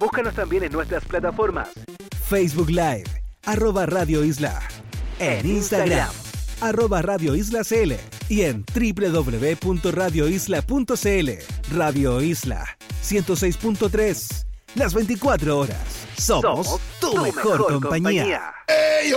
Búscanos también en nuestras plataformas. Facebook Live, @Radio Isla. En Instagram, @Radio Isla CL. Y en www.radioisla.cl. Radio Isla 106.3. Las 24 horas. Somos tu mejor compañía.